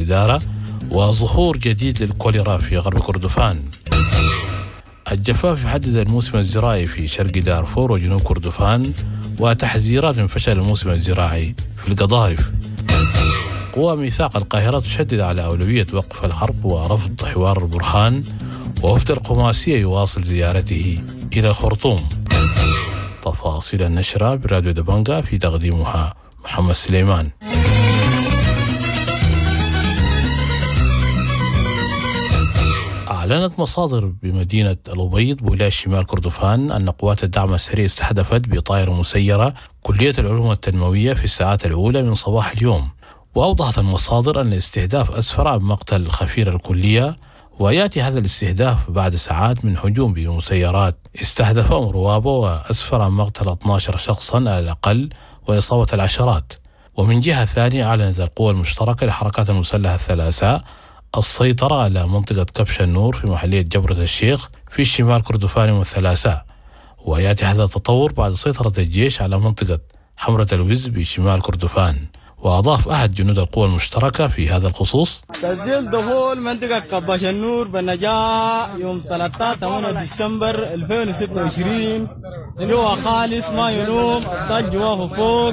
الإدارة، وظهور جديد للكوليرا في غرب كردفان. الجفاف يحدد الموسم الزراعي في شرق دارفور وجنوب كردفان، وتحذيرات من فشل الموسم الزراعي في القضارف. قوى ميثاق القاهرة تشدد على أولوية وقف الحرب ورفض حوار البرهان، ووفد القماسية يواصل زيارته إلى الخرطوم. تفاصيل النشرة براديو دبنجا، في تقديمها محمد سليمان. أعلنت مصادر بمدينة الأبيض بولاية شمال كردفان أن قوات الدعم السريع استهدفت بطائرة مسيرة كلية العلوم التنموية في الساعات الأولى من صباح اليوم. وأوضحت المصادر أن الاستهداف أسفر عن مقتل خفير الكلية، ويأتي هذا الاستهداف بعد ساعات من هجوم بمسيرات استهدف روابة، وأسفر عن مقتل 12 شخصا على الأقل وإصابة العشرات. ومن جهة ثانية أعلنت القوى المشتركة للحركات المسلحة الثلاثاء السيطرة على منطقة كبش النور في محلية جبرة الشيخ في الشمال كردفان والثلاثاء، ويأتي هذا التطور بعد سيطرة الجيش على منطقة حمرة الوز بشمال كردفان. وأضاف أحد جنود القوى المشتركة في هذا الخصوص: تسجيل دخول منطقة كبش النور بالنجاة يوم 13 ديسمبر 2026 جوا خالص ما ينوم الضج جواه فوق.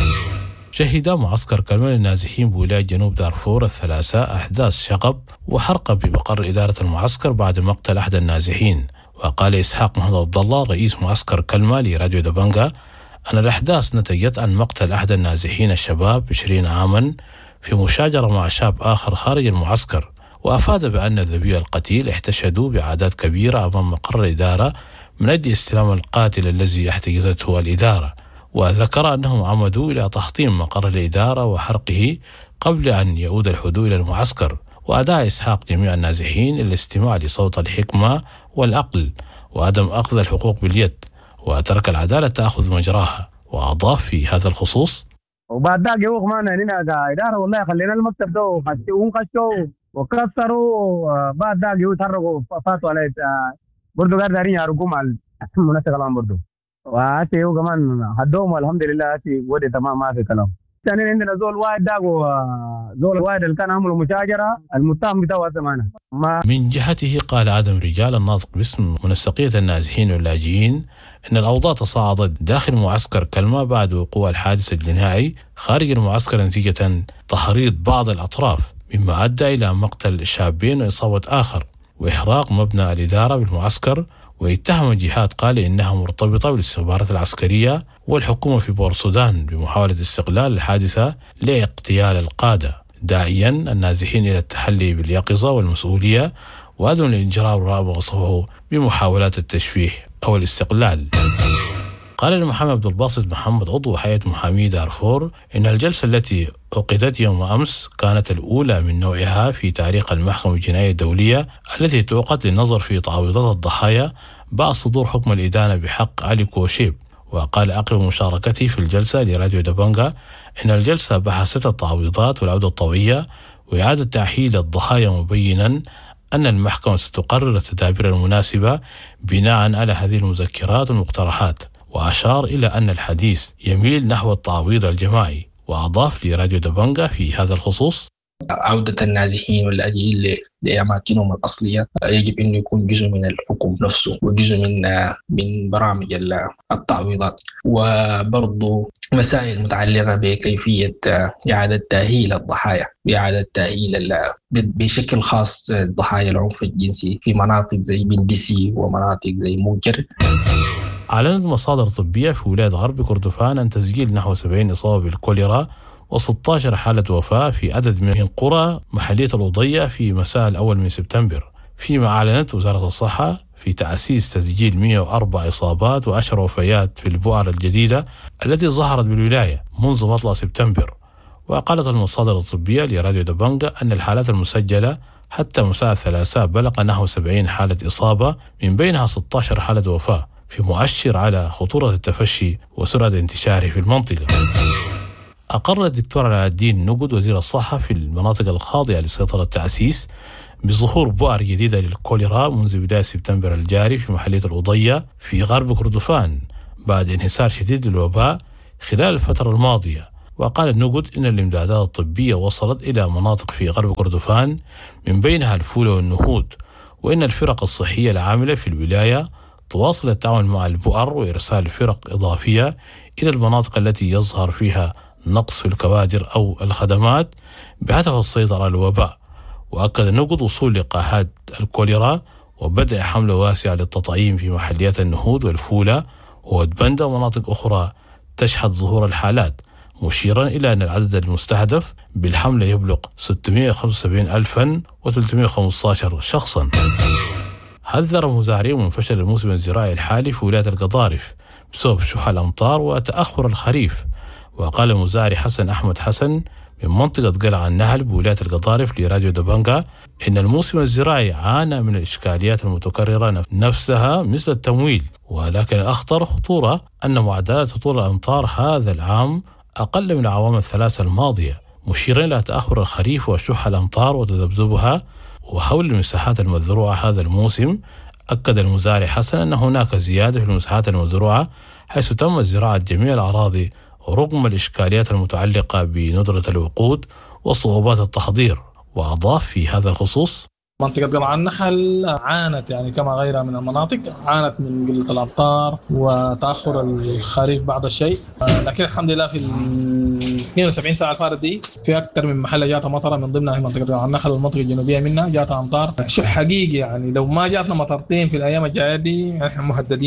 شهد معسكر كلمة للنازحين بولاية جنوب دارفور الثلاثاء أحداث شغب وحرق بمقر إدارة المعسكر بعد مقتل أحد النازحين. وقال إسحاق محمد عبد الله رئيس معسكر كلمة لراديو دبنجا أن الأحداث نتجت عن مقتل أحد النازحين الشباب 20 عاما في مشاجرة مع شاب آخر خارج المعسكر. وأفاد بأن ذوي القتيل احتشدوا بأعداد كبيرة أمام مقر الإدارة من أجل استلام القاتل الذي احتجزته الإدارة. وذكر أنهم عمدوا إلى تحطيم مقر الإدارة وحرقه قبل أن يعود الحدود إلى المعسكر. وأدعى إسحاق جميع النازحين الاستماع لصوت الحكمة والعقل وعدم أخذ الحقوق باليد، وترك العدالة تأخذ مجراها. وأضاف في هذا الخصوص: وبعد ذلك يوم ما هنا إدارة والله خلينا المكتب ده وخشوا وكسروا، بعد ذلك يتحركوا فاتوا على برضو قاعد دارين يعرقوا مع المناسبة كلام برضو، وهاتي هو كمان هدوهم والحمد لله هاتي ودي تمام ما في كلام. ثاني عندنا زول واحد داقوا زول واحد اللي كان عملوا مشاجرة المتهم بتاعه زمانه. من جهته قال آدم رجال الناطق باسم منسقية النازحين واللاجئين إن الأوضاع تصاعدت داخل معسكر كلمة بعد وقوع الحادث الجنائي خارج المعسكر نتيجة تحريض بعض الأطراف، مما أدى إلى مقتل شابين وإصابة آخر وإحراق مبنى الإدارة بالمعسكر. واتهم جهات قال إنها مرتبطة بالاستخبارات العسكرية والحكومة في بورسودان بمحاولة استغلال الحادثة لاغتيال القادة، داعيا النازحين إلى التحلي باليقظة والمسؤولية وعدم الإجراء ما وصفه بمحاولات التشويه أو الاستقلال. قال المحامي عبد الباسط محمد عضو هيئة محامي دارفور إن الجلسة التي عقدت يوم أمس كانت الأولى من نوعها في تاريخ المحكمة الجنائية الدولية التي تعقد للنظر في تعويضات الضحايا بعد صدور حكم الإدانة بحق علي كوشيب. وقال عقب مشاركته في الجلسة لراديو دبنجا إن الجلسة بحثت التعويضات والعودة الطوعية وإعادة تأهيل الضحايا، مبينا أن المحكمة ستقرر التدابير المناسبة بناء على هذه المذكرات والمقترحات. وأشار إلى أن الحديث يميل نحو التعويض الجماعي. وأضاف لراديو دبنجا في هذا الخصوص: عودة النازحين واللاجئين لأماكنهم الأصلية يجب أن يكون جزء من الحكم نفسه وجزء من برامج التعويضات، وبرضو مسائل متعلقة بكيفية إعادة تأهيل الضحايا وإعادة تأهيل بشكل خاص ضحايا العنف الجنسي في مناطق زي بندسي ومناطق زي موجر. أعلنت مصادر طبية في ولاية غرب كردفان أن تسجيل نحو 70 إصابة بالكوليرا و16 حالة وفاة في عدد من قرى محلية الأضية في مساء الأول من سبتمبر، فيما أعلنت وزارة الصحة في تأسيس تسجيل 104 إصابات و10 وفيات في البؤر الجديدة التي ظهرت بالولاية منذ مطلع سبتمبر. وقالت المصادر الطبية لراديو دبنجا أن الحالات المسجلة حتى مساء الثلاثاء بلغ نحو 70 حالة إصابة، من بينها 16 حالة وفاة، في مؤشر على خطورة التفشي وسرعة انتشاره في المنطقة. أقر الدكتور علاء الدين نقد وزير الصحة في المناطق الخاضعة لسيطرة التأسيس بظهور بؤر جديدة للكوليرا منذ بداية سبتمبر الجاري في محلية الأضية في غرب كردفان بعد انحسار شديد للوباء خلال الفترة الماضية. وقال النقد إن الإمدادات الطبية وصلت إلى مناطق في غرب كردفان من بينها الفولة والنهود، وإن الفرق الصحية العاملة في الولاية تواصل التعاون مع البؤر وإرسال فرق إضافية إلى المناطق التي يظهر فيها نقص في الكوادر أو الخدمات بهدف السيطرة على الوباء. وأكد النقد وصول لقاحات الكوليرا وبدء حملة واسعة للتطعيم في محليات النهود والفولة وودبندة ومناطق أخرى تشهد ظهور الحالات، مشيرا إلى أن العدد المستهدف بالحملة يبلغ 675,315 شخصا. حذر مزارعين من فشل الموسم الزراعي الحالي في ولاية القضارف بسبب شح الأمطار وتأخر الخريف. وقال المزارع حسن أحمد حسن من منطقة قلعة النهل بولاية القضارف لراديو دبنجا إن الموسم الزراعي عانى من الإشكاليات المتكررة نفسها مثل التمويل، ولكن الأخطر خطورة أن معدلات هطول الأمطار هذا العام أقل من الأعوام الثلاثة الماضية، مشيرا إلى تأخر الخريف وشح الأمطار وتذبذبها وحول المساحات المزروعة هذا الموسم. أكد المزارع حسن أن هناك زيادة في المساحات المزروعة حيث تم زراعة جميع الأراضي رغم الإشكاليات المتعلقة بندرة الوقود وصعوبات التحضير. وأضاف في هذا الخصوص: منطقة قلعة النحل عانت كما غيرها من المناطق عانت من قلة الأمطار وتأخر الخريف بعض الشيء، لكن الحمد لله في 72 ساعة الفارط دي في أكثر من محل جاتها مطرة، من ضمنها منطقة قلعة النحل والمنطقة الجنوبية منها جاتها أمطار شح حقيقي. لو ما جاتنا مطرتين في الأيام الجاية دي نحن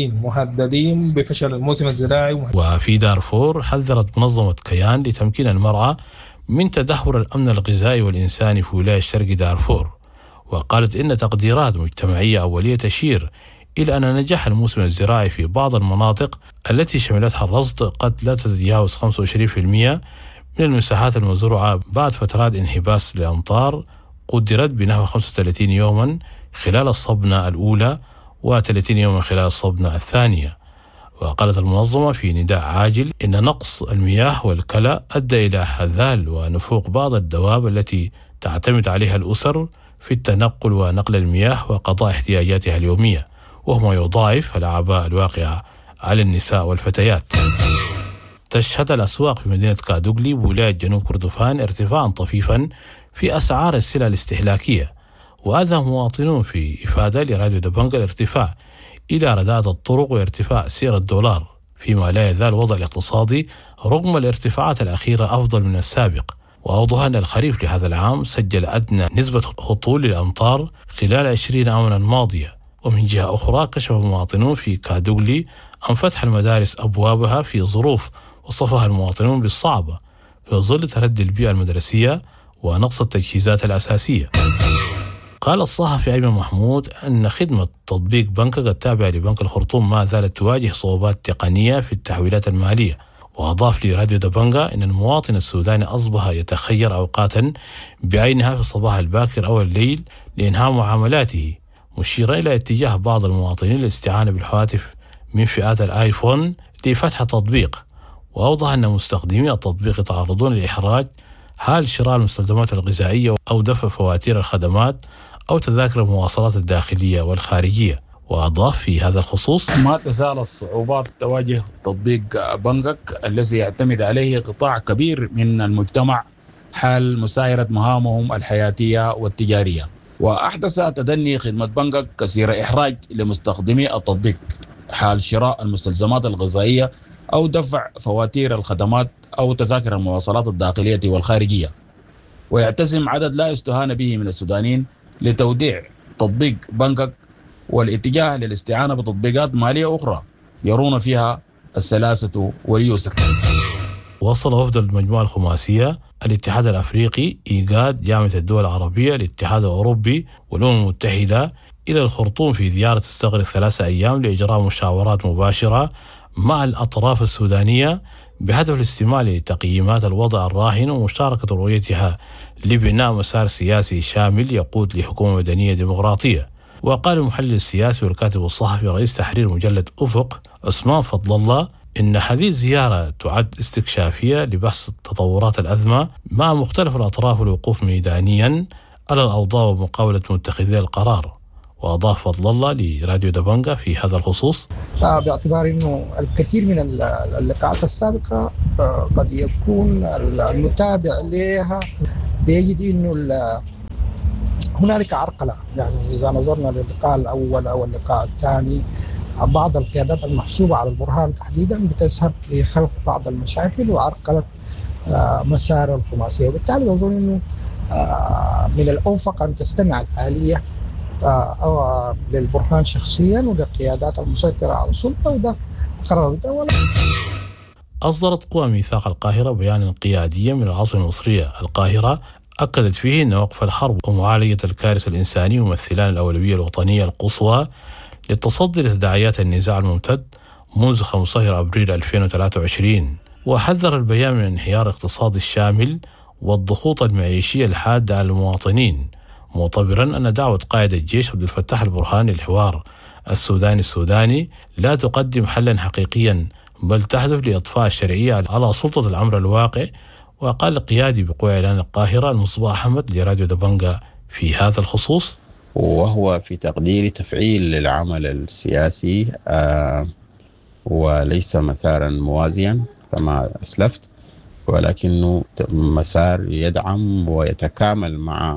مهددين بفشل الموسم الزراعي. وفي دارفور حذرت منظمة كيان لتمكين المرأة من تدهور الأمن الغذائي والإنساني في ولاية شرق دارفور، وقالت إن تقديرات مجتمعية أولية تشير إلى أن نجاح الموسم الزراعي في بعض المناطق التي شملتها الرصد قد لا تتجاوز 25% من المساحات المزروعة بعد فترات انحباس للأمطار قدرت بنحو 35 يوما خلال الصبنة الأولى و30 يوما خلال الصبنة الثانية. وقالت المنظمة في نداء عاجل إن نقص المياه والكلى أدى إلى هذال ونفوق بعض الدواب التي تعتمد عليها الأسر في التنقل ونقل المياه وقضاء احتياجاتها اليومية، وهو يضاعف الأعباء الواقعة على النساء والفتيات. تشهد الأسواق في مدينة كادوغلي بولاية جنوب كردفان ارتفاعا طفيفا في أسعار السلع الاستهلاكية، وأذى مواطنون في إفادة لراديو دبنجا الارتفاع إلى رداءة الطرق وارتفاع سعر الدولار، فيما لا يزال الوضع الاقتصادي رغم الارتفاعات الأخيرة أفضل من السابق. وأوضح أن الخريف لهذا العام سجل أدنى نسبة هطول للأمطار خلال 20 عاما الماضية. ومن جهة أخرى كشف مواطنون في كادوغلي عن فتح المدارس أبوابها في ظروف وصفها المواطنون بالصعبة في ظل تردي البيئة المدرسية ونقص التجهيزات الأساسية. قال الصحفي أيمن محمود أن خدمة تطبيق بنكك التابعة لبنك الخرطوم ما زالت تواجه صعوبات تقنية في التحويلات المالية. وأضاف لراديو دبنجا أن المواطن السوداني أصبح يتخير أوقاتا بعينها في الصباح الباكر أو الليل لإنهاء معاملاته، مشيرا إلى اتجاه بعض المواطنين للاستعانة بالهواتف من فئات الآيفون لفتح التطبيق. وأوضح أن مستخدمي التطبيق يتعرضون لإحراج حال شراء المستلزمات الغذائية أو دفع فواتير الخدمات أو تذاكر المواصلات الداخلية والخارجية. وأضاف في هذا الخصوص: ما تزال الصعوبات تواجه تطبيق بنكك الذي يعتمد عليه قطاع كبير من المجتمع حال مسايرة مهامهم الحياتية والتجارية، وأحدث تدني خدمة بنكك كثير إحراج لمستخدمي التطبيق حال شراء المستلزمات الغذائية أو دفع فواتير الخدمات أو تذاكر المواصلات الداخلية والخارجية. ويعتزم عدد لا يستهان به من السودانيين لتوديع تطبيق بنكك والاتجاه للاستعانة بتطبيقات مالية أخرى يرون فيها السلاسة واليسر. وصل وفد المجموعة الخماسية الاتحاد الأفريقي، إيجاد، جامعة الدول العربية، الاتحاد الأوروبي والأمم المتحدة إلى الخرطوم في زيارة تستغرق 3 أيام لإجراء مشاورات مباشرة مع الأطراف السودانية بهدف الاستماع لتقييمات الوضع الراهن ومشاركة رؤيتها لبناء مسار سياسي شامل يقود لحكومة مدنية ديمقراطية. وقال المحلل السياسي والكاتب الصحفي رئيس تحرير مجلة أفق عثمان فضل الله إن هذه الزيارة تعد استكشافية لبحث تطورات الأزمة مع مختلف الأطراف والوقوف ميدانيا على الأوضاع ومقاولة متخذي القرار. وأضاف فضل الله لراديو دبنجة في هذا الخصوص: باعتبار أنه الكثير من اللقاءات السابقة قد يكون المتابع لها بيجد أنه هنالك عرقلة. يعني إذا نظرنا للقاء الأول أو اللقاء الثاني، بعض القيادات المحسوبة على البرهان تحديدا بتذهب لخلق بعض المشاكل وعرقلة مسار الخماسية، وبالتالي بظن أنه من الأوفق أن تستمع الآلية للبرهان شخصيا وللقيادات المسيطرة على السلطة، وده قرار الدولة. أصدرت قوى ميثاق القاهرة بيانا قياديا من العاصمة المصرية القاهرة أكدت فيه أن وقف الحرب ومعالجة الكارثة الإنسانية يمثلان الأولوية الوطنية القصوى للتصدي لتداعيات النزاع الممتد منذ 15 أبريل 2023. وحذر البيان من انهيار الاقتصاد الشامل والضغوط المعيشية الحادة على المواطنين، معتبرا أن دعوة قائد الجيش عبد الفتاح البرهان للحوار السوداني لا تقدم حلا حقيقيا، بل تهدف لإطفاء الشرعية على سلطة الأمر الواقع. وقال القيادي بقوى إعلان القاهرة المصباح أحمد لراديو دبنجة في هذا الخصوص: وهو في تقديري تفعيل للعمل السياسي وليس مسارا موازيا كما أسلفت، ولكنه مسار يدعم ويتكامل مع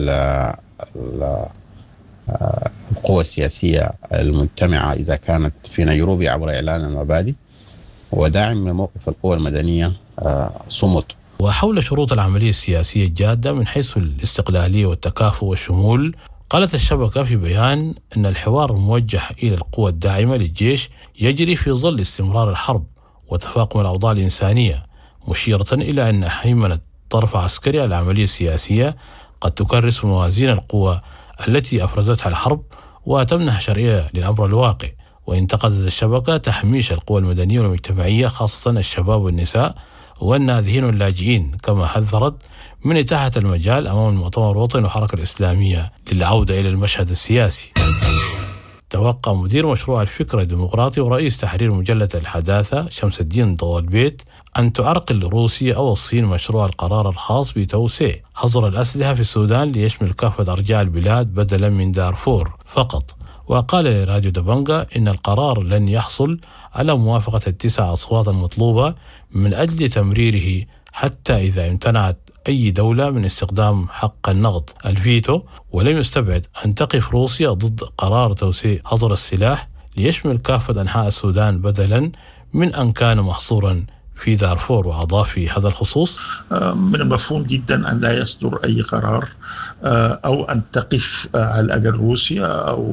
القوى السياسية المجتمعة إذا كانت في نيروبي عبر إعلان المبادئ، وداعم لموقف القوى المدنية صمت. وحول شروط العملية السياسية الجادة من حيث الاستقلالية والتكافؤ والشمول، قالت الشبكة في بيان أن الحوار الموجه إلى القوى الداعمة للجيش يجري في ظل استمرار الحرب وتفاقم الأوضاع الإنسانية، مشيرة إلى أن هيمنة طرف عسكري على العملية السياسية قد تكرس موازين القوى التي أفرزتها الحرب وتمنح شرعية للأمر الواقع. وانتقدت الشبكة تحميش القوى المدنية والمجتمعية خاصة الشباب والنساء والنازحين واللاجئين، كما حذرت من إتاحة المجال أمام المؤتمر الوطني والحركة الإسلامية للعودة إلى المشهد السياسي. توقع مدير مشروع الفكر الديمقراطي ورئيس تحرير مجلة الحداثة شمس الدين ضوى البيت أن تعرقل روسيا أو الصين مشروع القرار الخاص بتوسيع حظر الأسلحة في السودان ليشمل كافة أرجاء البلاد بدلا من دارفور فقط. وقال لراديو دبنجة إن القرار لن يحصل على موافقة 9 أصوات المطلوبة من أجل تمريره حتى إذا امتنعت أي دولة من استخدام حق النقد الفيتو، ولم يستبعد أن تقف روسيا ضد قرار توسيع حظر السلاح ليشمل كافة أنحاء السودان بدلا من أن كان محصورا في دارفور. وأضاف في هذا الخصوص: من المفهوم جدا أن لا يصدر أي قرار أو أن تقف على الأقل روسيا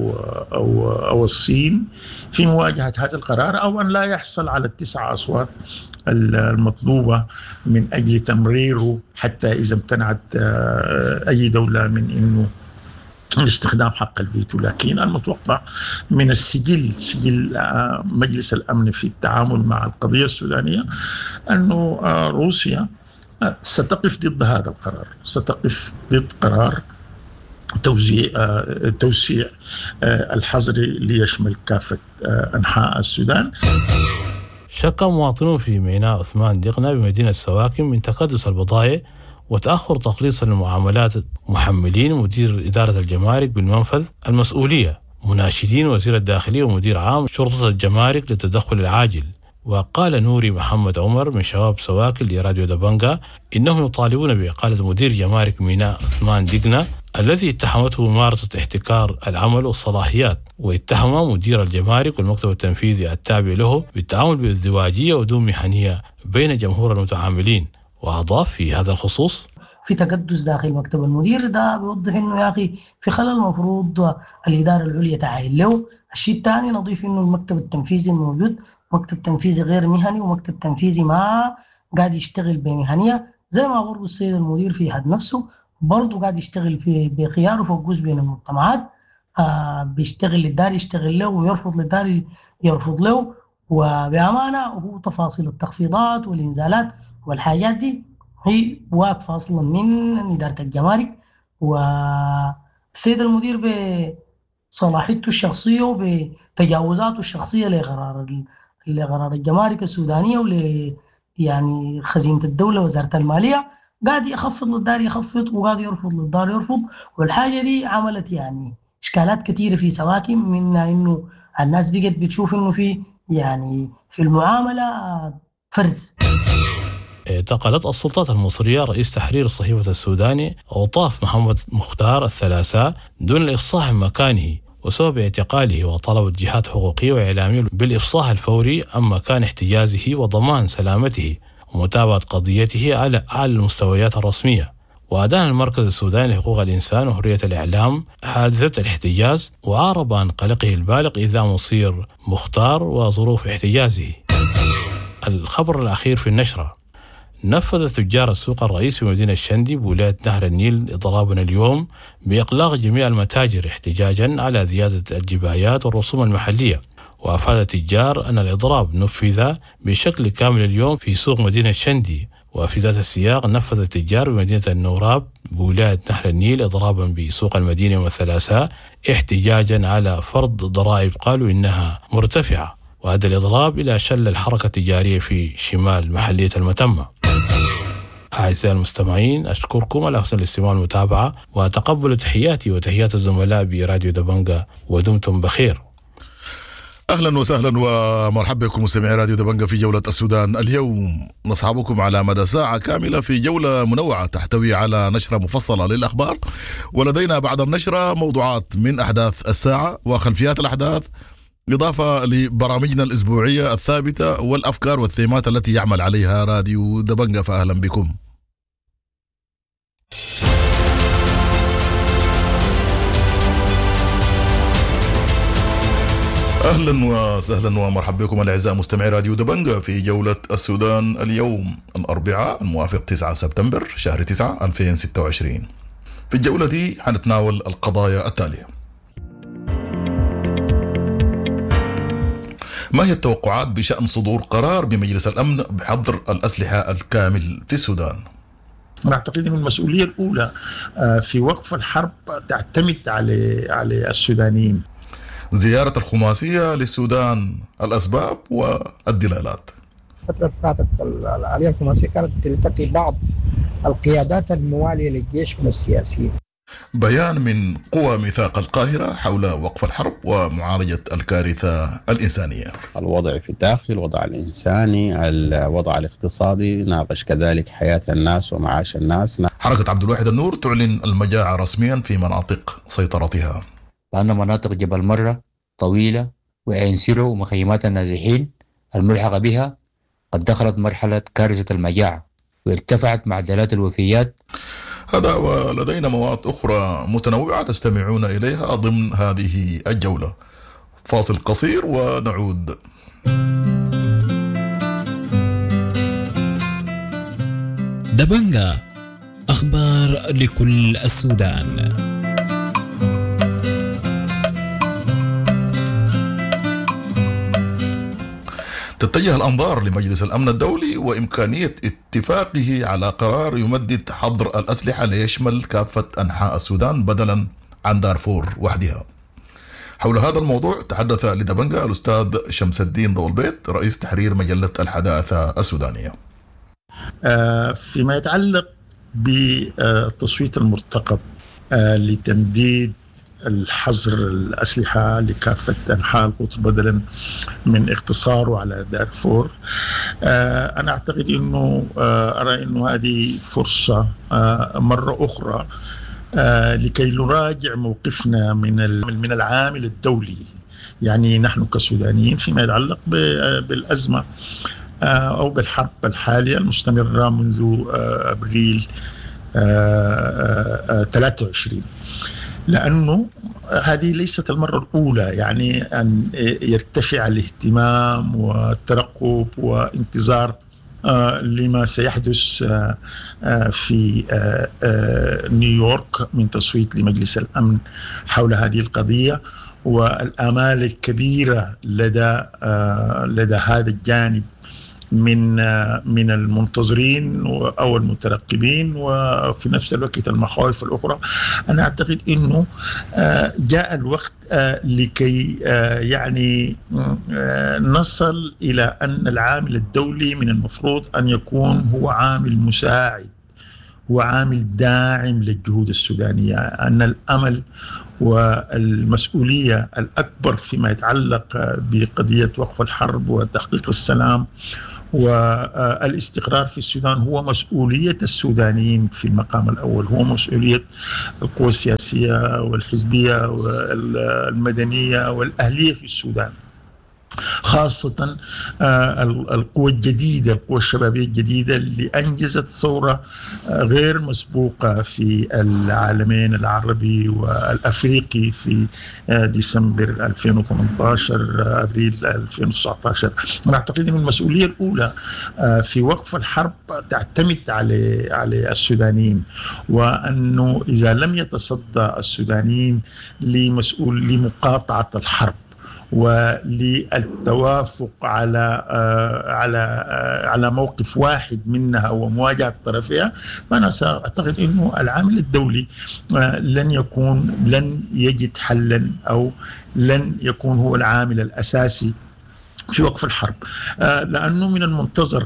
أو الصين في مواجهة هذا القرار، أو أن لا يحصل على 9 أصوات المطلوبة من أجل تمريره حتى إذا امتنعت أي دولة من أنه استخدام حق الفيتو. لكن المتوقع من سجل مجلس الأمن في التعامل مع القضية السودانية أنه روسيا ستقف ضد هذا القرار، ستقف ضد قرار توسيع الحظر ليشمل كافة أنحاء السودان. شك مواطنون في ميناء عثمان دقنا بمدينة سواكن من تكدس البضائع وتأخر تخليص المعاملات، محملين مدير إدارة الجمارك بالمنفذ المسؤولية، مناشدين وزير الداخلية ومدير عام شرطة الجمارك للتدخل العاجل. وقال نوري محمد عمر من شباب سواكن لراديو دبنجة إنهم يطالبون بإقالة مدير جمارك ميناء عثمان دقنا الذي اتهمته بممارسة احتكار العمل والصلاحيات، واتهم مدير الجمارك والمكتب التنفيذي التابع له بالتعامل بازدواجية ودون مهنية بين جمهور المتعاملين. وأضاف في هذا الخصوص: في تكدس داخل مكتب المدير، ده بيوضح إنه يا أخي في خلل المفروض الإدارة العليا تعاين له. الشيء الثاني نضيف إنه المكتب التنفيذي الموجود مكتب تنفيذي غير مهني ومكتب تنفيذي ما قاعد يشتغل بمهنية، زي ما برضو السيد المدير في حد نفسه برضو قاعد يشتغل بخيار وفوقوس بين المجتمعات، بيشتغل للدار يشتغل له ويرفض للدار يرفض له. وبأمانة هو تفاصيل التخفيضات والإنزالات والحاجات دي هي واقفة أصلا من إدارة الجمارك، والسيد المدير بصلاحيته الشخصية وبتجاوزاته الشخصية لقرار الجمارك السودانية يعني خزينة الدولة وزارة المالية قاعد يخفض للدار يخفض وقاعد يرفض للدار يرفض. والحاجة دي عملت يعني إشكالات كثيرة في سواكن، منها إنه الناس بقت بتشوف إنه في يعني في المعاملة فرز. اعتقلت السلطات المصرية رئيس تحرير الصحيفة السوداني أوطاف محمد مختار الثلاثاء دون الإفصاح عن مكانه، وسبب اعتقاله وطلب جهات حقوقية وإعلامية بالإفصاح الفوري عن مكان احتجازه وضمان سلامته ومتابعة قضيته على أعلى المستويات الرسمية. وأدان المركز السوداني لحقوق الإنسان وحرية الإعلام حادثة الاحتجاز، وأعرب عن قلقه البالغ إذا مصير مختار وظروف احتجازه. الخبر الأخير في النشرة: نفذ تجار السوق الرئيسي في مدينة الشندي بولاية نهر النيل إضرابنا اليوم بإغلاق جميع المتاجر احتجاجا على زيادة الجبايات والرسوم المحلية. وأفاد التجار أن الإضراب نفذ بشكل كامل اليوم في سوق مدينة الشندي. وفي ذات السياق نفذ التجار بمدينة النوراب بولاية نهر النيل إضرابا بسوق المدينة يوم الثلاثاء احتجاجا على فرض ضرائب قالوا إنها مرتفعة، وهذا الإضراب إلى شل الحركة التجارية في شمال محلية المتمة. أعزائي المستمعين، أشكركم على حسن الاستماع والمتابعة، وأتقبل تحياتي وتحيات الزملاء براديو دبنجة، ودمتم بخير. أهلا وسهلا ومرحبا بكم مستمعي راديو دبنجة في جولة السودان اليوم. نصحبكم على مدى ساعة كاملة في جولة منوعة تحتوي على نشرة مفصلة للأخبار، ولدينا بعد النشرة موضوعات من أحداث الساعة وخلفيات الأحداث، إضافة لبرامجنا الأسبوعية الثابتة والأفكار والثيمات التي يعمل عليها راديو دبنجة. فأهلا بكم. أهلا وسهلا ومرحبا بكم الأعزاء مستمعي راديو دبنجة في جولة السودان اليوم الأربعاء الموافق 9 سبتمبر شهر 9 2026. في الجولة دي حنتناول القضايا التالية: ما هي التوقعات بشأن صدور قرار بمجلس الأمن بحظر الأسلحة الكامل في السودان؟ أنا أعتقد أن المسؤولية الأولى في وقف الحرب تعتمد على السودانيين. زيارة الخماسية للسودان، الأسباب والدلالات. الفترة اللي فاتت العملية الخماسية كانت تلتقي بعض القيادات الموالية للجيش من السياسيين. بيان من قوى ميثاق القاهرة حول وقف الحرب ومعالجة الكارثة الإنسانية. الوضع في الداخل، الوضع الإنساني، الوضع الاقتصادي، ناقش كذلك حياة الناس ومعاش الناس. حركة عبد الواحد النور تعلن المجاعة رسميا في مناطق سيطرتها، لأن مناطق جبل مرة طويلة وعين سيرو ومخيمات النازحين الملحقة بها قد دخلت مرحلة كارثة المجاعة وارتفعت معدلات الوفيات. هذا ولدينا مواد أخرى متنوعة تستمعون إليها ضمن هذه الجولة. فاصل قصير ونعود. دبنجة، أخبار لكل السودان. تتجه الأنظار لمجلس الأمن الدولي وإمكانية اتفاقه على قرار يمدد حظر الأسلحة ليشمل كافة أنحاء السودان بدلا عن دارفور وحدها. حول هذا الموضوع تحدث لدبنجة الأستاذ شمس الدين ضو البيت رئيس تحرير مجلة الحداثة السودانية. فيما يتعلق بالتصويت المرتقب لتمديد الحظر الأسلحة لكافة أنحاء القطر بدلا من اقتصاره على دارفور، أنا أعتقد أنه أرى أنه هذه فرصة مرة أخرى لكي نراجع موقفنا من العامل الدولي. يعني نحن كسودانيين فيما يتعلق بالأزمة أو بالحرب الحالية المستمرة منذ أبريل 23، لأنه هذه ليست المرة الأولى يعني أن يرتفع الاهتمام والترقب وانتظار لما سيحدث في نيويورك من تصويت لمجلس الأمن حول هذه القضية، والآمال الكبيرة لدى هذا الجانب من المنتظرين أو المترقبين، وفي نفس الوقت المخاوف الأخرى. أنا أعتقد أنه جاء الوقت لكي يعني نصل إلى أن العامل الدولي من المفروض أن يكون هو عامل مساعد هو عامل داعم للجهود السودانية، أن الأمل والمسؤولية الأكبر فيما يتعلق بقضية وقف الحرب وتحقيق السلام والاستقرار في السودان هو مسؤولية السودانيين في المقام الأول، هو مسؤولية القوى السياسية والحزبية والمدنية والأهلية في السودان، خاصة القوى الجديدة، القوى الشبابية الجديدة اللي أنجزت ثورة غير مسبوقة في العالمين العربي والأفريقي في ديسمبر 2018 أبريل 2019. أنا أعتقد أن المسؤولية الأولى في وقف الحرب تعتمد على السودانيين، وأنه إذا لم يتصدى السودانيين لمقاطعة الحرب وللتوافق على موقف واحد منها ومواجهة طرفها، فأنا سأعتقد أنه العامل الدولي لن يجد حلا أو لن يكون هو العامل الأساسي في وقف الحرب، لأنه من المنتظر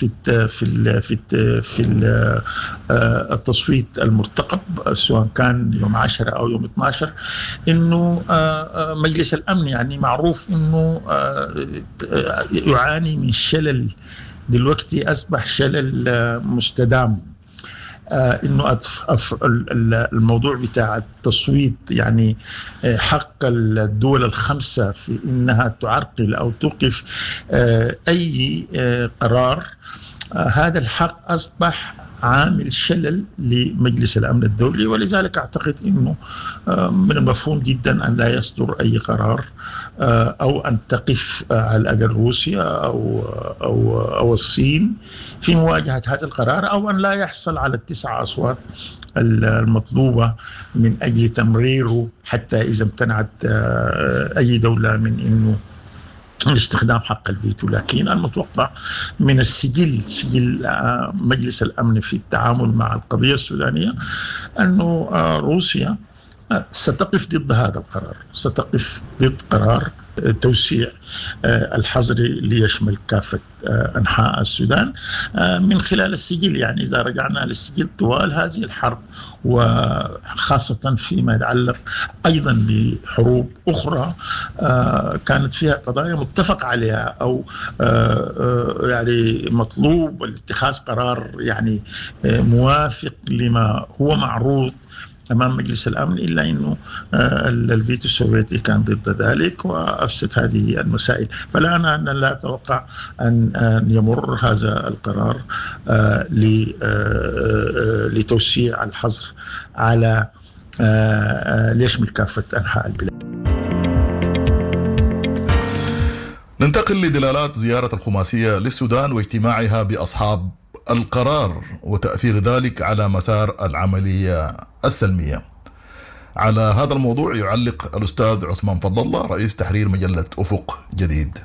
في التصويت المرتقب سواء كان يوم 10 أو يوم 12 إنه مجلس الأمن يعني معروف إنه يعاني من شلل، دلوقتي أصبح شلل مستدام، إنه الموضوع بتاع التصويت يعني حق الدول الخمسة في إنها تعرقل أو توقف أي قرار، هذا الحق أصبح عامل شلل لمجلس الأمن الدولي، ولذلك أعتقد أنه من المفهوم جدا أن لا يصدر أي قرار أو أن تقف على الأقل روسيا أو الصين في مواجهة هذا القرار، أو أن لا يحصل على ال9 أصوات المطلوبة من أجل تمريره، حتى إذا امتنعت أي دولة من أنه لاستخدام حق الفيتو. لكن المتوقع من سجل مجلس الأمن في التعامل مع القضية السودانية أنه روسيا ستقف ضد هذا القرار، ستقف ضد قرار توسيع الحظر ليشمل كافة أنحاء السودان من خلال السجل. يعني إذا رجعنا للسجل طوال هذه الحرب، وخاصة فيما يتعلق أيضا بحروب أخرى كانت فيها قضايا متفق عليها أو يعني مطلوب اتخاذ قرار يعني موافق لما هو معروض أمام مجلس الأمن، إلا أنه الفيتو السوفيتي كان ضد ذلك وأفسد هذه المسائل. فلا أنا لا أتوقع أن يمر هذا القرار لتوسيع الحظر على ليشمل كافة أنحاء البلاد. ننتقل لدلالات زيارة الخماسية للسودان واجتماعها بأصحاب القرار وتأثير ذلك على مسار العملية السلمية. على هذا الموضوع يعلق الأستاذ عثمان فضل الله رئيس تحرير مجلة أفق جديد.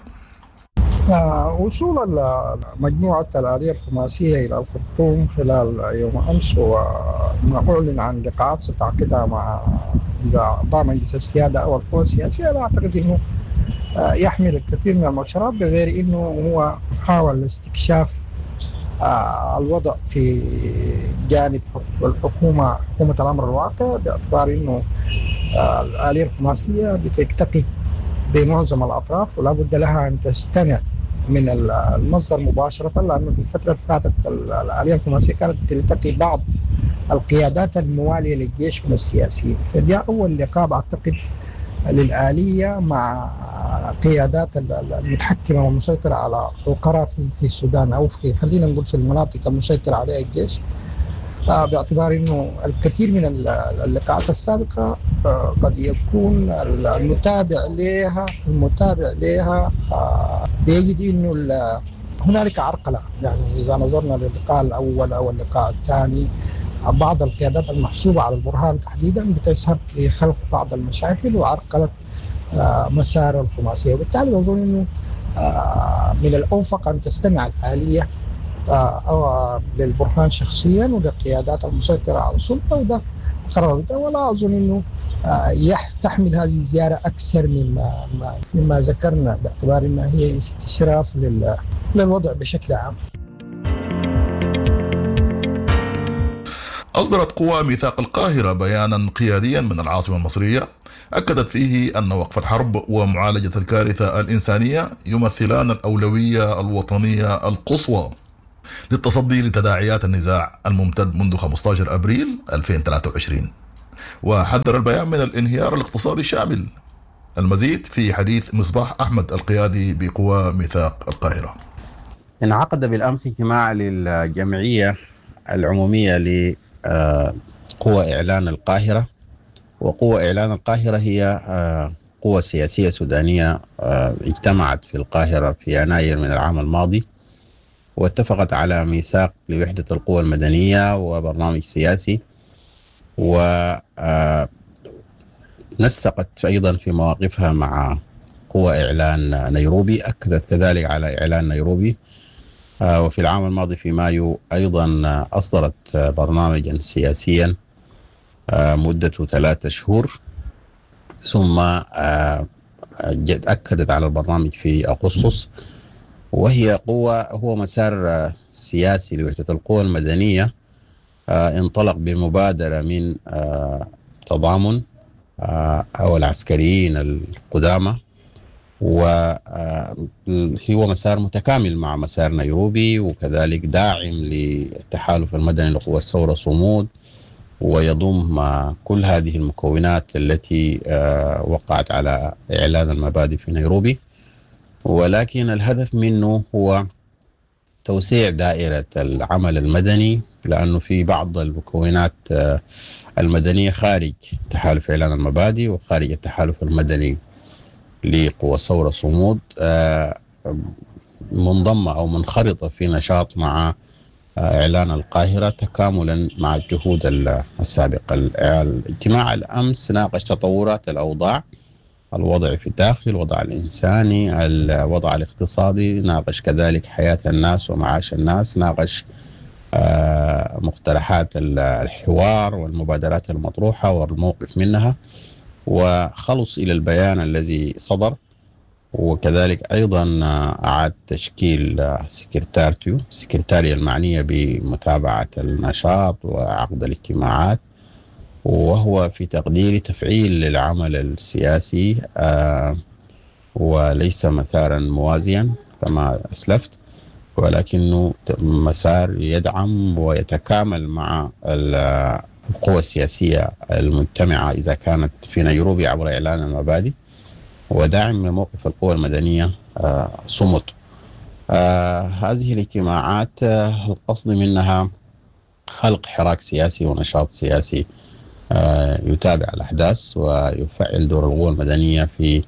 وصول مجموعة الآلية الخماسية إلى الخرطوم خلال يوم أمس، وما أعلن عن لقاءات ستعقدها مع أعضاء مجلس السيادة أو القوى السياسية، لا أعتقد أنه يحمل الكثير من المؤشرات، بغير أنه هو حاول استكشاف الوضع في جانب حكومة الأمر الواقع، باعتبار أنه الآلية الخماسية بتلتقي بمعظم الأطراف ولا بد لها أن تستمع من المصدر مباشرة، لأنه في الفترة اللي فاتت الآلية الخماسية كانت تلتقي بعض القيادات الموالية للجيش من السياسيين، فجاء أول لقاء أعتقد للآلية مع قيادات المتحكمة والمسيطرة على القرار في السودان، أو خلينا نقول في المناطق المسيطرة عليها الجيش، باعتبار أنه الكثير من اللقاءات السابقة قد يكون المتابع لها بيجد أنه هنالك عرقلة. يعني إذا نظرنا للقاء الأول أو اللقاء الثاني، بعض القيادات المحسوبة على البرهان تحديدا بتذهب لخلق بعض المشاكل وعرقلة مسار الخماسية، وبالتالي أظن أنه من الأوفق أن تستمع الآلية للبرهان شخصيا وللقيادات المسيطرة على السلطة، وده قرار ده، ولا أظن أنه تحمل هذه الزيارة أكثر مما ذكرنا، باعتبار أنها هي استشراف للوضع بشكل عام. أصدرت قوى ميثاق القاهرة بيانا قياديا من العاصمة المصرية أكدت فيه أن وقف الحرب ومعالجة الكارثة الإنسانية يمثلان الأولوية الوطنية القصوى للتصدي لتداعيات النزاع الممتد منذ 15 أبريل 2023. وحذر البيان من الانهيار الاقتصادي الشامل. المزيد في حديث مصباح أحمد القيادي بقوى ميثاق القاهرة. انعقد بالأمس اجتماع للجمعية العمومية لقوى إعلان القاهرة. وقوى إعلان القاهرة هي قوى سياسية سودانية اجتمعت في القاهرة في يناير من العام الماضي، واتفقت على ميثاق لوحدة القوى المدنية وبرنامج سياسي، ونسقت أيضا في مواقفها مع قوى إعلان نيروبي. أكدت كذلك على إعلان نيروبي. وفي العام الماضي في مايو أيضا أصدرت برنامجا سياسيا مدته 3 شهور، ثم أكدت على البرنامج في أغسطس. وهي هو مسار سياسي لوحدة القوى المدنية انطلق بمبادرة من تضامن أو العسكريين القدامى، وهو مسار متكامل مع مسار نيروبي، وكذلك داعم للتحالف المدني لقوى الثورة صمود، ويضم كل هذه المكونات التي وقعت على إعلان المبادئ في نيروبي. ولكن الهدف منه هو توسيع دائرة العمل المدني، لأنه في بعض المكونات المدنية خارج تحالف إعلان المبادئ وخارج التحالف المدني لقوى الثورة صمود منضمة أو منخرطة في نشاط مع إعلان القاهرة تكاملا مع الجهود السابقة. الاجتماع الأمس ناقش تطورات الأوضاع، الوضع في الداخل، الوضع الإنساني، الوضع الاقتصادي، ناقش كذلك حياة الناس ومعاش الناس، ناقش مقترحات الحوار والمبادرات المطروحة والموقف منها، وخلص إلى البيان الذي صدر. وكذلك أيضا أعاد تشكيل سكرتارية المعنية بمتابعة النشاط وعقد الاجتماعات، وهو في تقديري تفعيل للعمل السياسي وليس مسارا موازيا كما أسلفت، ولكنه مسار يدعم ويتكامل مع القوى السياسية المجتمعة إذا كانت في نيروبي عبر إعلان المبادئ، وداعم لموقف القوى المدنية صمت. هذه الاجتماعات القصد منها خلق حراك سياسي ونشاط سياسي يتابع الأحداث ويفعل دور القوى المدنية في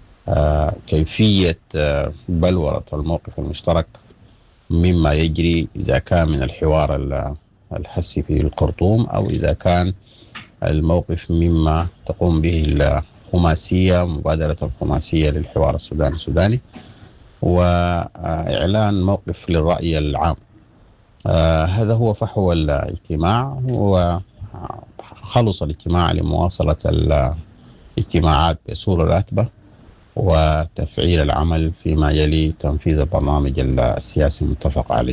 كيفية بلورة الموقف المشترك مما يجري، إذا كان من الحوار الحسي في الخرطوم أو إذا كان الموقف مما تقوم به الخماسية، مبادرة الخماسية للحوار السوداني وإعلان موقف للرأي العام. هذا هو فحوى الاجتماع، وخلص الاجتماع لمواصلة الاجتماعات بصورة راتبة وتفعيل العمل فيما يلي تنفيذ البرنامج السياسي المتفق عليه.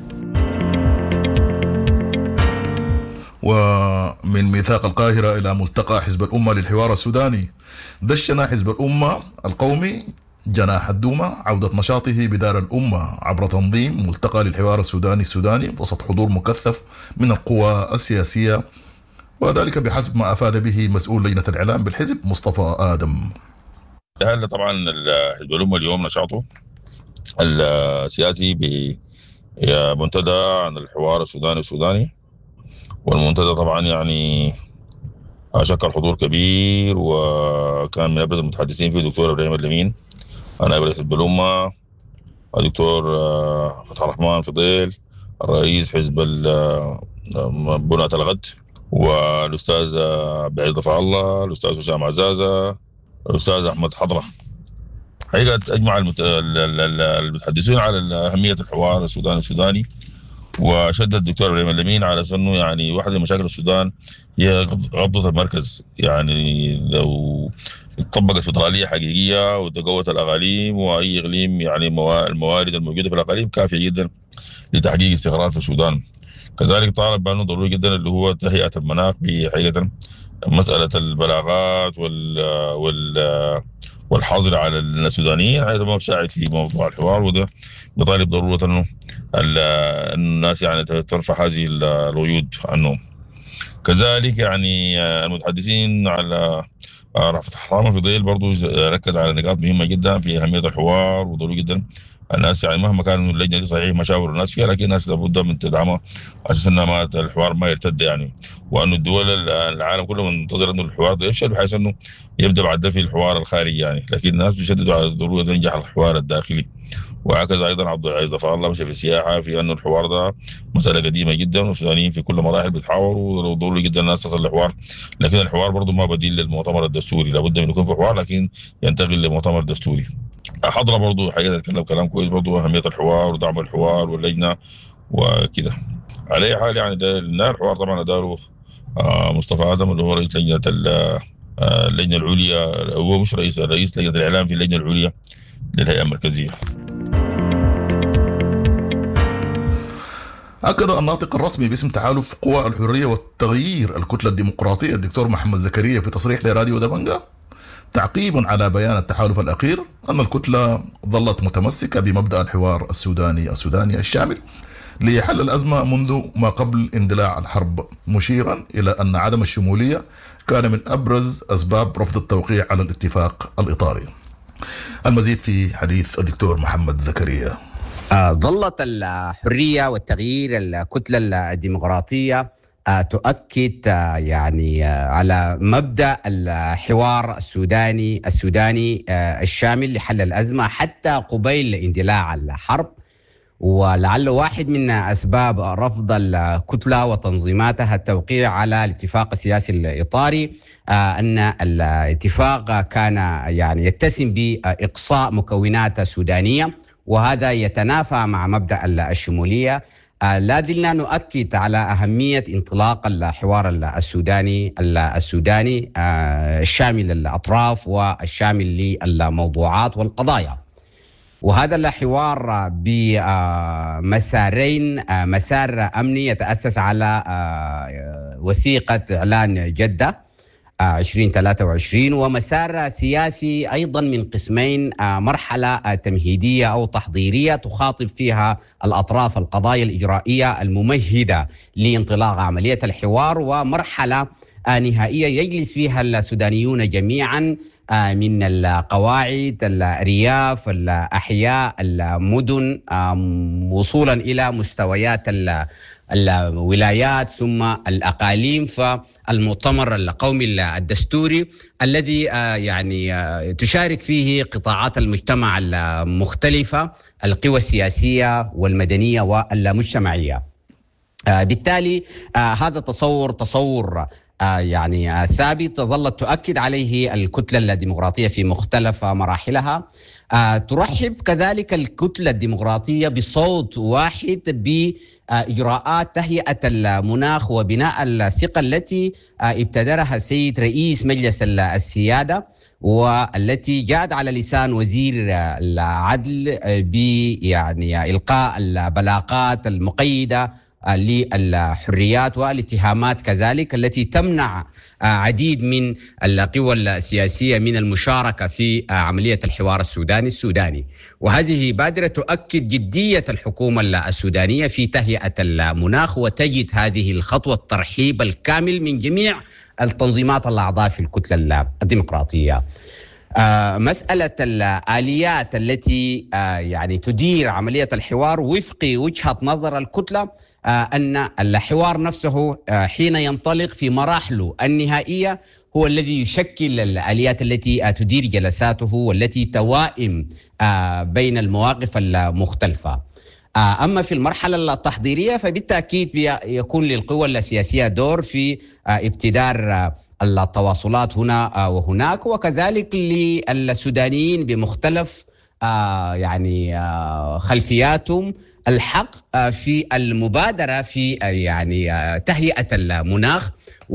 ومن ميثاق القاهرة إلى ملتقى حزب الأمة للحوار السوداني، دشن حزب الأمة القومي جناح الدومة عودة نشاطه بدار الأمة عبر تنظيم ملتقى للحوار السوداني وسط حضور مكثف من القوى السياسية، وذلك بحسب ما أفاد به مسؤول لجنة الإعلام بالحزب مصطفى آدم. هذا طبعا حزب الأمة اليوم نشاطه السياسي بمنتدى عن الحوار السوداني، والمنتدى طبعا يعني شكل حضور كبير، وكان من أبرز المتحدثين فيه الدكتور إبراهيم اللمين نائب رئيس حزب الأمة، الدكتور فتح الرحمن فضيل الرئيس حزب بناة الغد، والأستاذ عبد العزيز ضفع الله، الأستاذ هشام عزازة، الأستاذ أحمد حضرة. حقيقة أجمع المتحدثين على أهمية الحوار السوداني، وشدد الدكتور إبراهيم اللمين على أنه يعني واحدة من مشاكل السودان هي غضة المركز. يعني لو طبقت فدرالية حقيقية وتقوت الأقاليم، وأي إقليم يعني الموارد الموجودة في الأقاليم كافية جدا لتحقيق استقرار في السودان. كذلك طالب بأنه ضروري جدا اللي هو تهيئة المناخ بحقيقة مسألة البلاغات والحظر على السودانيين. هذا ما بساعد في موضوع الحوار، وده بطالب ضرورة أنه الناس يعني ترفع هذه القيود عنهم. كذلك يعني المتحدثين على رفض حرام الفضيل برضو ركز على نقاط مهمة جدا في أهمية الحوار، وضروري جدا الناس يعني مهما كان اللجنة دي صحيح مشاور الناس فيها، لكن الناس لابد من تدعمها أساس أن الحوار ما يرتد يعني، وأن الدول العالم كله منتظر أنه الحوار ده يفشل بحيث أنه يبدأ بعد ده في الحوار الخارجي يعني، لكن الناس بيشددوا على ضرورة ينجح الحوار الداخلي. وهكذا ايضا عبد العزيز ضفاء الله مشى في السياحه في انه الحوار ده مساله قديمه جدا، والسودانيين في كل مراحل بيتحاوروا، وضروري جدا الناس تصل الحوار، لكن الحوار برضه ما بديل للمؤتمر الدستوري، لابد من يكون في حوار لكن ينتقل لمؤتمر دستوري. حضره برضه حقيقه اتكلم كلام كويس برضه اهميه الحوار ودعم الحوار واللجنه وكده. على اي حال يعني ده الحوار طبعا اداره مصطفى ادم اللي هو رئيس لجنه اللجنه العليا، هو مش رئيس لجنه الاعلام في اللجنه العليا للهيئه المركزيه. أكد الناطق الرسمي باسم تحالف قوى الحرية والتغيير الكتلة الديمقراطية الدكتور محمد زكريا في تصريح لراديو دبنجة تعقيبا على بيان التحالف الأخير أن الكتلة ظلت متمسكة بمبدأ الحوار السوداني الشامل لحل الأزمة منذ ما قبل اندلاع الحرب، مشيرا إلى أن عدم الشمولية كان من أبرز أسباب رفض التوقيع على الاتفاق الإطاري. المزيد في حديث الدكتور محمد زكريا. ظلت الحرية والتغيير الكتلة الديمقراطية تؤكد يعني على مبدأ الحوار السوداني الشامل لحل الأزمة حتى قبيل اندلاع الحرب، ولعل واحد من أسباب رفض الكتلة وتنظيماتها التوقيع على الاتفاق السياسي الإطاري أن الاتفاق كان يعني يتسم بإقصاء مكونات سودانية، وهذا يتنافى مع مبدأ الشمولية. لا زلنا نؤكد على أهمية انطلاق الحوار السوداني الشامل للأطراف والشامل للموضوعات والقضايا، وهذا الحوار بمسارين: مسار أمني يتأسس على وثيقة إعلان جدة 2023، ومسار سياسي أيضا من قسمين: مرحلة تمهيدية أو تحضيرية تخاطب فيها الأطراف القضايا الإجرائية الممهدة لانطلاق عملية الحوار، ومرحلة نهائية يجلس فيها السودانيون جميعا من القواعد، الأرياف، الأحياء، المدن، وصولا إلى مستويات الولايات ثم الأقاليم. فالمؤتمر القومي الدستوري الذي يعني تشارك فيه قطاعات المجتمع المختلفة، القوى السياسية والمدنية والمجتمعية. بالتالي هذا تصور يعني ثابت ظلت تؤكد عليه الكتلة الديمقراطية في مختلف مراحلها. ترحب كذلك الكتلة الديمقراطية بصوت واحد بإجراءات تهيئة المناخ وبناء الثقة التي ابتدرها السيد رئيس مجلس السيادة، والتي جاءت على لسان وزير العدل يعني إلقاء البلاغات المقيدة للحريات والاتهامات كذلك التي تمنع عديد من القوى السياسية من المشاركة في عملية الحوار السوداني. وهذه بادرة تؤكد جدية الحكومة السودانية في تهيئة المناخ، وتجد هذه الخطوة الترحيب الكامل من جميع التنظيمات الأعضاء في الكتلة الديمقراطية. مسألة الآليات التي يعني تدير عملية الحوار وفق وجهة نظر الكتلة أن الحوار نفسه حين ينطلق في مراحله النهائية هو الذي يشكل الآليات التي تدير جلساته والتي توائم بين المواقف المختلفة. أما في المرحلة التحضيرية فبالتأكيد يكون للقوى السياسية دور في ابتدار التواصلات هنا وهناك، وكذلك للسودانيين بمختلف يعني خلفياتهم الحق في المبادرة في يعني تهيئة المناخ،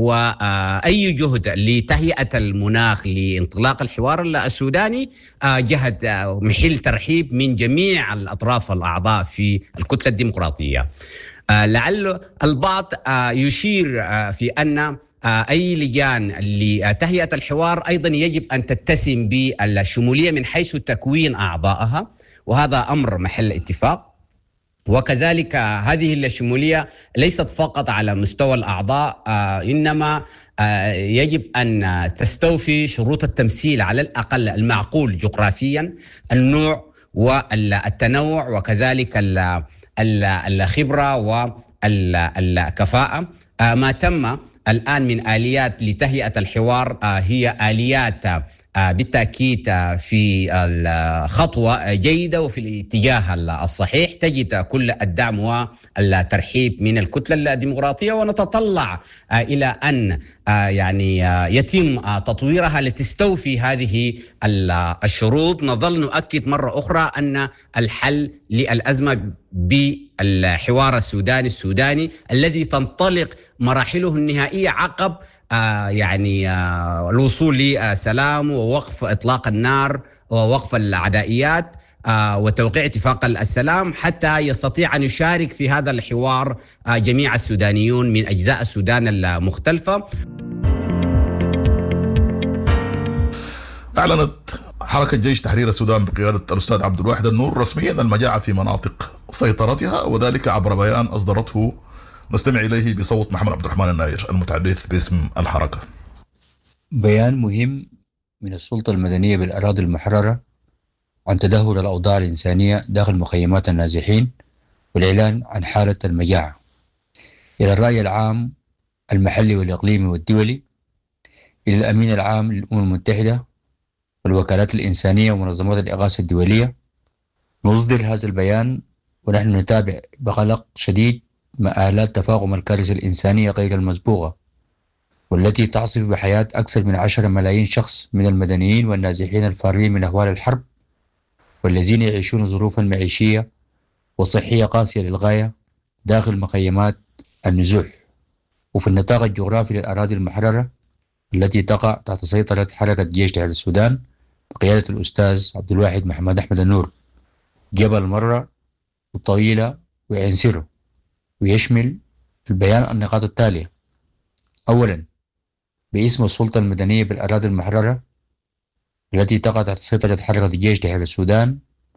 وأي جهد لتهيئة المناخ لانطلاق الحوار السوداني جهد محل ترحيب من جميع الأطراف الأعضاء في الكتلة الديمقراطية. لعل البعض يشير في أن أي لجان لتهيئة الحوار أيضا يجب أن تتسم بالشمولية من حيث تكوين أعضائها، وهذا أمر محل اتفاق. وكذلك هذه الشمولية ليست فقط على مستوى الأعضاء، إنما يجب أن تستوفي شروط التمثيل على الأقل المعقول جغرافيا، النوع والتنوع، وكذلك الخبرة والكفاءة. ما تم الآن من آليات لتهيئة الحوار هي آليات بالتأكيد في الخطوة جيدة وفي الاتجاه الصحيح، تجد كل الدعم والترحيب من الكتلة الديمقراطية، ونتطلع إلى أن يعني يتم تطويرها لتستوفي هذه الشروط. نظل نؤكد مرة أخرى أن الحل للأزمة بالحوار السوداني الذي تنطلق مراحله النهائية عقب يعني الوصول لسلام ووقف إطلاق النار ووقف العدائيات وتوقيع اتفاق السلام، حتى يستطيع أن يشارك في هذا الحوار جميع السودانيون من أجزاء السودان المختلفة. أعلنت حركة جيش تحرير السودان بقيادة الأستاذ عبد الواحد النور رسميا المجاعة في مناطق سيطرتها، وذلك عبر بيان أصدرته نستمع إليه بصوت محمد عبد الرحمن الناير المتحدث باسم الحركة. بيان مهم من السلطة المدنية بالأراضي المحررة عن تدهور الأوضاع الإنسانية داخل مخيمات النازحين والإعلان عن حالة المجاعة إلى الرأي العام المحلي والإقليمي والدولي، إلى الأمين العام للأمم المتحدة والوكالات الإنسانية ومنظمات الإغاثة الدولية. نصدر هذا البيان ونحن نتابع بقلق شديد مآلات تفاقم الكارثة الإنسانية غير المسبوقة، والتي تعصف بحياة أكثر من 10 ملايين شخص من المدنيين والنازحين الفارين من أهوال الحرب، والذين يعيشون ظروفا معيشية وصحية قاسية للغاية داخل مخيمات النزوح. وفي النطاق الجغرافي للأراضي المحررة التي تقع تحت سيطرة حركة جيش تحرير السودان بقيادة الأستاذ عبد الواحد محمد أحمد النور، جبل مرة وطويلة وعين سيرو. ويشمل البيان النقاط التالية: أولا، باسم السلطة المدنية بالأراضي المحررة التي تقع تحت سيطرة حركة الجيش تحرير السودان،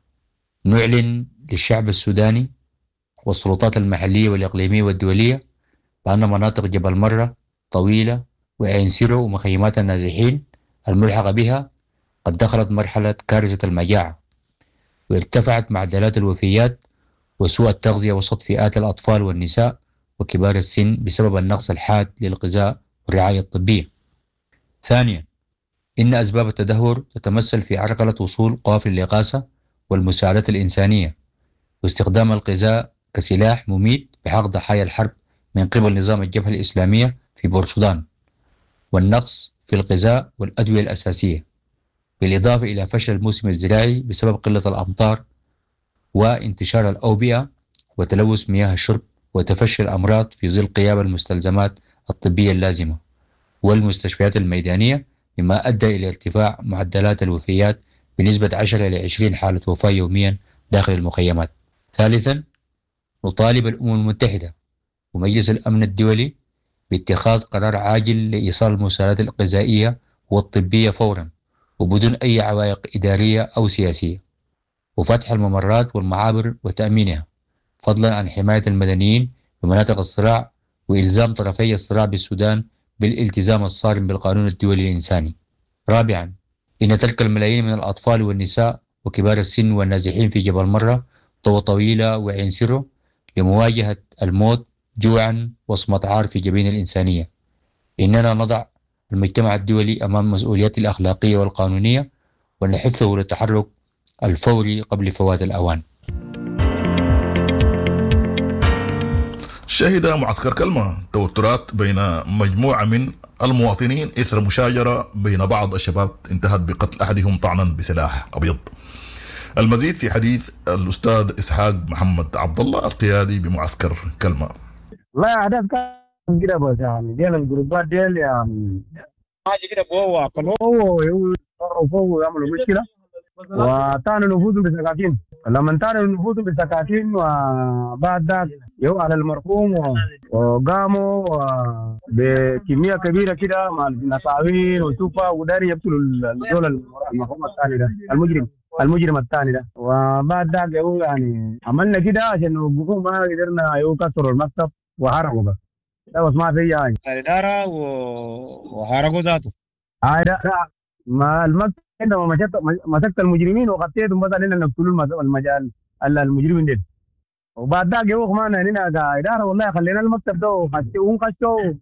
نعلن للشعب السوداني والسلطات المحلية والإقليمية والدولية بأن مناطق جبل مرة طويلة وعين سيرو ومخيمات النازحين الملحقة بها قد دخلت مرحلة كارثة المجاعة، وارتفعت معدلات الوفيات وسوء التغذية وسط فئات الأطفال والنساء وكبار السن بسبب النقص الحاد للغذاء والرعاية الطبية. ثانيا، إن أسباب التدهور تتمثل في عرقلة وصول قوافل الإغاثة والمساعدات الإنسانية، واستخدام الغذاء كسلاح مميت بحق ضحايا الحرب من قبل نظام الجبهة الإسلامية في بورسودان، والنقص في الغذاء والأدوية الأساسية، بالإضافة إلى فشل الموسم الزراعي بسبب قلة الأمطار وانتشار الأوبئة وتلوث مياه الشرب وتفشي الأمراض في ظل غياب المستلزمات الطبية اللازمة والمستشفيات الميدانية، مما أدى إلى ارتفاع معدلات الوفيات بنسبة 10 إلى 20 حالة وفاة يوميا داخل المخيمات. ثالثا، نطالب الأمم المتحدة ومجلس الأمن الدولي باتخاذ قرار عاجل لإيصال المساعدات الغذائية والطبية فورا وبدون أي عوائق إدارية أو سياسية، وفتح الممرات والمعابر وتأمينها، فضلا عن حماية المدنيين بمناطق الصراع وإلزام طرفي الصراع بالسودان بالالتزام الصارم بالقانون الدولي الإنساني. رابعا، إن تلك الملايين من الأطفال والنساء وكبار السن والنازحين في جبل مرة طويلة وعين سيرو لمواجهة الموت جوعا وصمة عار في جبين الإنسانية. إننا نضع المجتمع الدولي أمام مسؤولياته الأخلاقية والقانونية ونحثه للتحرك الفوري قبل فوات الأوان. شهد معسكر كلمة توترات بين مجموعة من المواطنين إثر مشاجرة بين بعض الشباب انتهت بقتل أحدهم طعنا بسلاح أبيض. المزيد في حديث الأستاذ إسحاق محمد عبد الله القيادي بمعسكر كلمة. لا أحداث كان كده بس يعني ديال الجروبات ديال يعني حاجة كده بوه قالوا يعملوا مشكلة وطعنوا نفوسهم بسكاكين لما انتهى نفوذهم بالسكاكين وبعد ذاك يو على المرحوم وقاموا بكميه كبيره كده مع النصاوين وشوفا وداري يقتلوا الدول المرحوم الثاني ده المجرم الثاني ده. وبعد ذاك يو يعني عملنا كده عشان نوقفوه، ما قدرنا يو كسروا المكتب وحرقوا بس. ده بس ما في يعني الاداره وحرقوا ذاته. ده ما المكتب عندما مسكت المجرمين وغطيتهم بس اننا نقتلوا المجال المجرمين دول. وبعد ذاك يوم كمان هنا كاداره والله خلينا المكتب ده وخشوا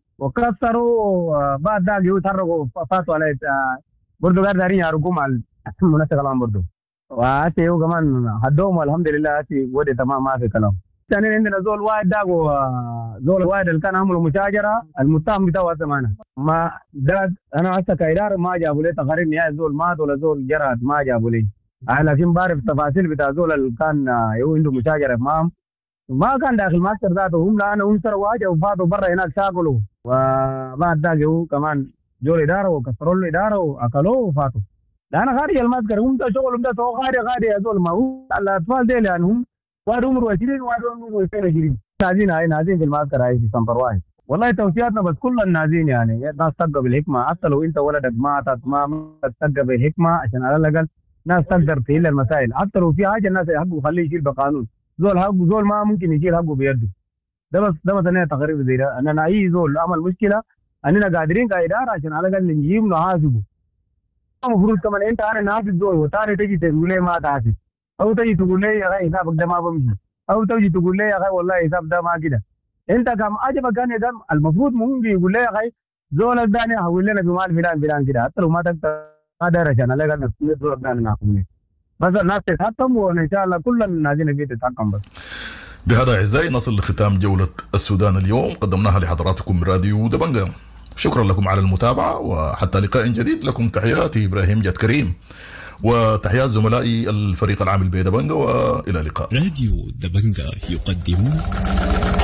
وكسروا. بعد ذاك يتحركوا فاتوا على برضه قاعد دارين يعرقوا مع المناسبه كلام برضه. وهاتي يو كمان حدهم والحمد لله هاتي ودي تمام ما في كلام. ثاني عندنا زول واحد ده زول واحد اللي كان عملوا مشاجره المتهم بتاعه زمانه ما ده. انا هسه كاداره ما جابوا لي تقارير نهائي زول مات ولا زول جرد ما جابوا لي. لكن بعرف التفاصيل بتاع زول اللي كان يو عنده مشاجره معهم ما كان داخل ماستر ذاته. هم لانه هم سروا واجه وفاتوا برا هناك شاكلوا. وبعد ذاك هو كمان جول اداره وكسروا له اداره واكلوه وفاتوا. لأن خارج الماسكر هم ده شغلهم ده سووا خارج يا زول. ما هو الاطفال ديل يعني هم واحد عمره 20 وواحد عمره 22 نازين في الماسكر هاي في سنتر واحد. والله توصياتنا بس كل النازين يعني الناس تلقى بالحكمه، حتى لو انت ولدك ماتت ما تلقى بالحكمه عشان على الاقل ناس تقدر تحل المسائل. حتى لو في حاجه الناس يحقوا يخليه يشيل بقانون. زول حقه زول ما ممكن يشيل حقه بيده. ده بس انا تقرير زي ده اننا اي زول عمل مشكله اننا قادرين كاداره عشان على الاقل نجيب نحاسبه. المفروض كمان انت انا نحاسب زول وثاني تجي تقول لي ما تحاسب، او تجي تقول لي يا اخي حسابك ده ما بمشي، او تجي تقول لي يا اخي والله حساب ده ما كده. انت كم عجبك كان ده المفروض ممكن يقول لي يا اخي زول الثاني حول لنا في مال فلان كده، حتى لو ما تقدر قادر عشان على الاقل زول الثاني ناخذ بس الناس تتحكم وان شاء الله كل الناس فيه تتحكم بس. بهذا أعزائي نصل لختام جولة السودان اليوم قدمناها لحضراتكم من راديو دبنجة. شكرا لكم على المتابعة وحتى لقاء جديد. لكم تحياتي إبراهيم جد كريم وتحيات زملائي الفريق العامل بدبنجة وإلى اللقاء. راديو دبنجة يقدم